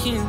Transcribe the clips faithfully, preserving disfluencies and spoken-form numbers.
talking.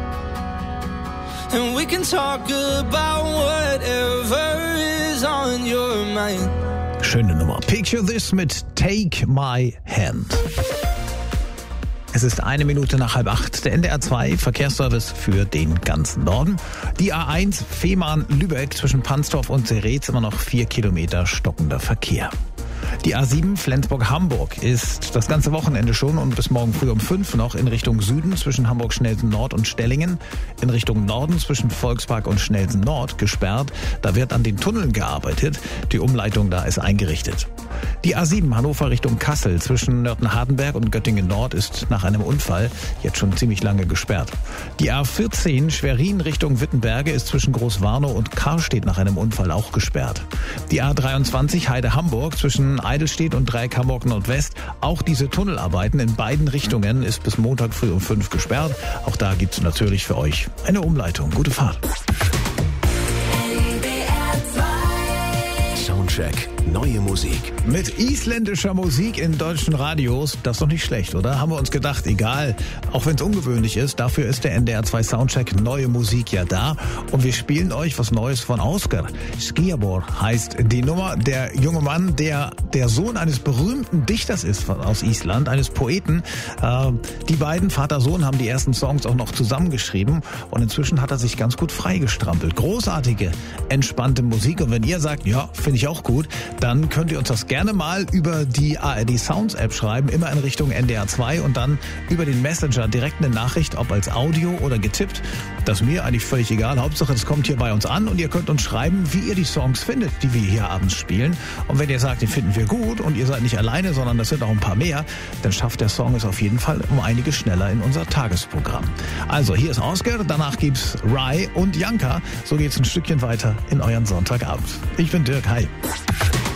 And we can talk about whatever is on your mind. Schöne Nummer. Picture This mit Take My Hand. Es ist eine Minute nach halb acht. Der N D R zwei Verkehrsservice für den ganzen Norden. Die A eins Fehmarn-Lübeck zwischen Pansdorf und Seretz immer noch vier Kilometer stockender Verkehr. Die A sieben Flensburg-Hamburg ist das ganze Wochenende schon und bis morgen früh um fünf noch in Richtung Süden zwischen Hamburg-Schnelsen-Nord und Stellingen, in Richtung Norden zwischen Volkspark und Schnelsen-Nord gesperrt. Da wird an den Tunneln gearbeitet. Die Umleitung da ist eingerichtet. Die A sieben Hannover Richtung Kassel zwischen Nörten-Hardenberg und Göttingen-Nord ist nach einem Unfall jetzt schon ziemlich lange gesperrt. Die A vierzehn Schwerin Richtung Wittenberge ist zwischen Großwarnow und Karstedt nach einem Unfall auch gesperrt. Die A dreiundzwanzig Heide-Hamburg zwischen Eidelstedt und Dreieck Hamburg Nordwest. Auch diese Tunnelarbeiten in beiden Richtungen ist bis Montag früh um fünf gesperrt. Auch da gibt es natürlich für euch eine Umleitung. Gute Fahrt. Soundcheck. Neue Musik. Mit isländischer Musik in deutschen Radios, das ist doch nicht schlecht, oder? Haben wir uns gedacht, egal, auch wenn es ungewöhnlich ist, dafür ist der N D R zwei Soundcheck Neue Musik ja da. Und wir spielen euch was Neues von Oscar. Skiabor heißt die Nummer. Der junge Mann, der der Sohn eines berühmten Dichters ist aus Island, eines Poeten. Äh, die beiden, Vater-Sohn, haben die ersten Songs auch noch zusammengeschrieben. Und inzwischen hat er sich ganz gut freigestrampelt. Großartige, entspannte Musik. Und wenn ihr sagt, ja, finde ich auch gut, dann könnt ihr uns das gerne mal über die A R D Sounds App schreiben, immer in Richtung N D R zwei und dann über den Messenger direkt eine Nachricht, ob als Audio oder getippt. Das ist mir eigentlich völlig egal. Hauptsache, es kommt hier bei uns an und ihr könnt uns schreiben, wie ihr die Songs findet, die wir hier abends spielen. Und wenn ihr sagt, die finden wir gut und ihr seid nicht alleine, sondern das sind auch ein paar mehr, dann schafft der Song es auf jeden Fall um einiges schneller in unser Tagesprogramm. Also, hier ist Oscar, danach gibt's Rai und Janka. So geht's ein Stückchen weiter in euren Sonntagabend. Ich bin Dirk, hi.